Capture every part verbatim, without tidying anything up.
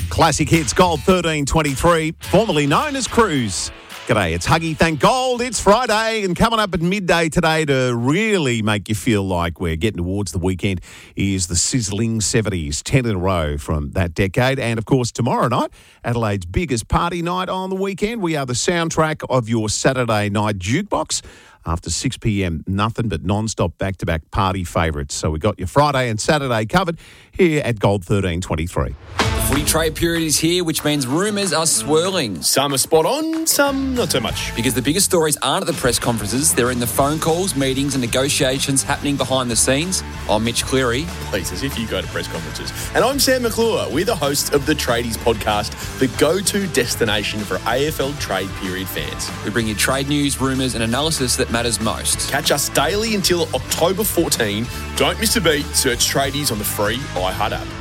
Classic Hits Gold thirteen twenty-three, formerly known as Cruise. G'day, it's Huggy Thank Gold. It's Friday, and coming up at midday today to really make you feel like we're getting towards the weekend is the sizzling seventies, ten in a row from that decade. And, of course, tomorrow night, Adelaide's biggest party night on the weekend. We are the soundtrack of your Saturday night jukebox. After six p.m, nothing but non-stop back-to-back party favourites. So we got your Friday and Saturday covered here at Gold thirteen twenty-three. The footy trade period is here, which means rumours are swirling. Some are spot on, some not so much. Because the biggest stories aren't at the press conferences, they're in the phone calls, meetings and negotiations happening behind the scenes. I'm Mitch Cleary. Please, as if you go to press conferences. And I'm Sam McClure. We're the hosts of the Tradies podcast, the go-to destination for A F L trade period fans. We bring you trade news, rumours and analysis that matters most. Catch us daily until October fourteenth. Don't miss a beat. Search Tradies on the free iHeart app.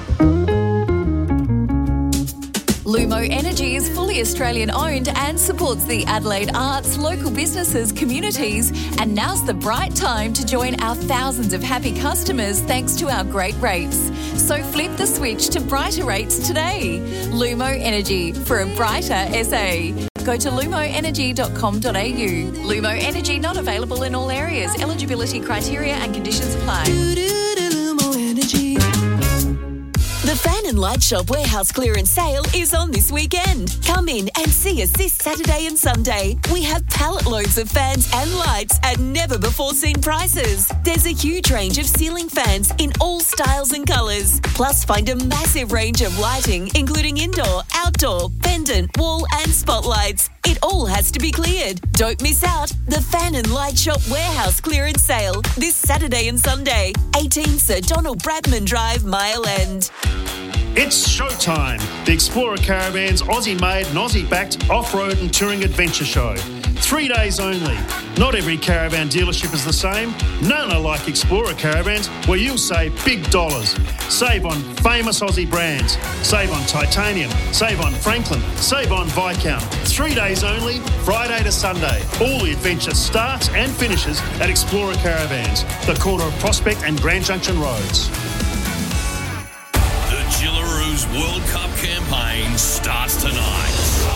Lumo Energy is fully Australian owned and supports the Adelaide arts, local businesses, communities, and now's the bright time to join our thousands of happy customers thanks to our great rates. So flip the switch to brighter rates today. Lumo Energy for a brighter S A. Go to lumo energy dot com dot a u. Lumo Energy not available in all areas. Eligibility criteria and conditions apply. The Fan and Light Shop Warehouse Clearance Sale is on this weekend. Come in and see us this Saturday and Sunday. We have pallet loads of fans and lights at never-before-seen prices. There's a huge range of ceiling fans in all styles and colours. Plus, find a massive range of lighting, including indoor, outdoor, pendant, wall and spotlights. It all has to be cleared. Don't miss out. The Fan and Light Shop Warehouse Clearance Sale this Saturday and Sunday. eighteen Sir Donald Bradman Drive, Mile End. It's showtime. The Explorer Caravan's Aussie-made and Aussie-backed off-road and touring adventure show. Three days only. Not every caravan dealership is the same. None are like Explorer Caravans, where you'll save big dollars. Save on famous Aussie brands. Save on Titanium. Save on Franklin. Save on Viscount. Three days only, Friday to Sunday. All the adventure starts and finishes at Explorer Caravans, the corner of Prospect and Grand Junction Roads. Gillaroos World Cup campaign starts tonight.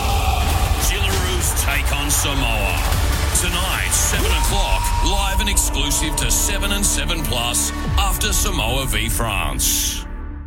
Gillaroos take on Samoa. Tonight, seven o'clock, live and exclusive to seven and seven plus after Samoa v France.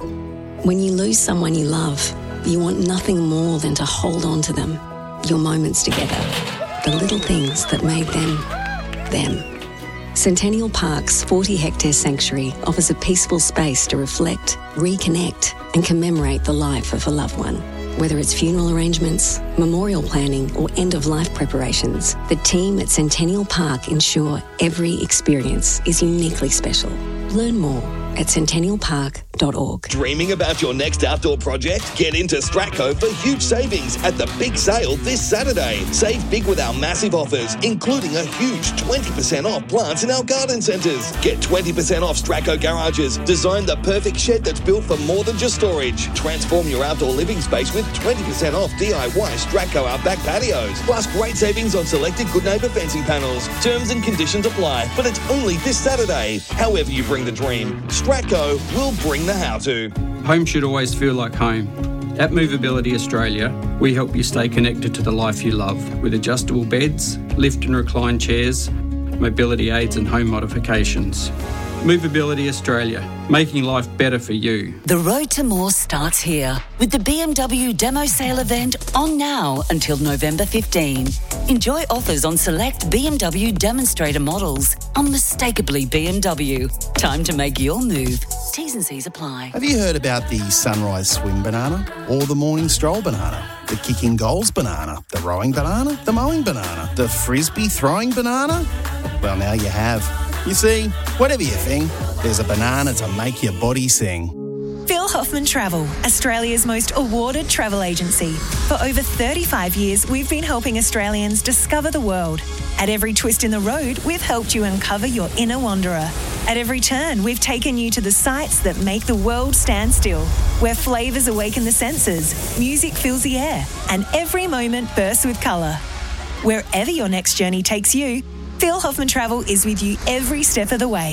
When you lose someone you love, you want nothing more than to hold on to them. Your moments together. The little things that made them, them. Centennial Park's forty hectare sanctuary offers a peaceful space to reflect, reconnect and commemorate the life of a loved one. Whether it's funeral arrangements, memorial planning or end-of-life preparations, the team at Centennial Park ensure every experience is uniquely special. Learn more at centennial park dot org. Dreaming about your next outdoor project? Get into Stratco for huge savings at the big sale this Saturday. Save big with our massive offers, including a huge twenty percent off plants in our garden centres. Get twenty percent off Stratco garages. Design the perfect shed that's built for more than just storage. Transform your outdoor living space with twenty percent off D I Y Stratco outback patios. Plus great savings on selected Good Neighbour fencing panels. Terms and conditions apply, but it's only this Saturday. However you bring the dream, Stratco will bring the how-to. Home should always feel like home. At Movability Australia, we help you stay connected to the life you love with adjustable beds, lift and recline chairs, mobility aids and home modifications. Movability Australia, making life better for you. The road to more starts here with the B M W Demo Sale event on now until November fifteenth. Enjoy offers on select B M W demonstrator models. Unmistakably B M W. Time to make your move. T's and C's apply. Have you heard about the sunrise swing banana or the morning stroll banana? The kicking goals banana, the rowing banana, the mowing banana, the frisbee throwing banana? Well, now you have. You see, whatever you think, there's a banana to make your body sing. Phil Hoffman Travel, Australia's most awarded travel agency. For over thirty-five years, we've been helping Australians discover the world. At every twist in the road, we've helped you uncover your inner wanderer. At every turn, we've taken you to the sights that make the world stand still, where flavours awaken the senses, music fills the air, and every moment bursts with colour. Wherever your next journey takes you, Phil Hoffman Travel is with you every step of the way.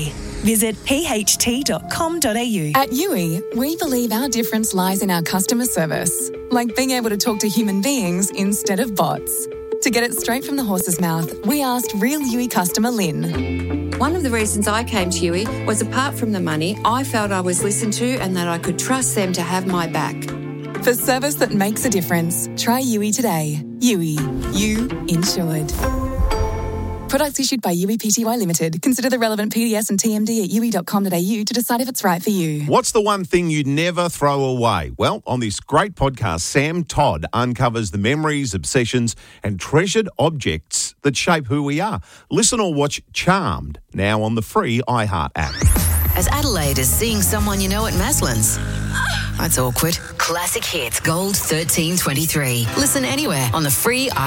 Visit p h t dot com dot a u. At U I, we believe our difference lies in our customer service, like being able to talk to human beings instead of bots. To get it straight from the horse's mouth, we asked real U I customer Lynn. One of the reasons I came to U I was, apart from the money, I felt I was listened to and that I could trust them to have my back. For service that makes a difference, try U I today. U I, you insured. Products issued by U I P T Y Limited. Consider the relevant P D S and T M D at u i dot com dot a u to decide if it's right for you. What's the one thing you'd never throw away? Well, on this great podcast, Sam Todd uncovers the memories, obsessions and treasured objects that shape who we are. Listen or watch Charmed, now on the free iHeart app. As Adelaide as seeing someone you know at Maslin's. That's awkward. Classic Hits Gold thirteen twenty-three. Listen anywhere on the free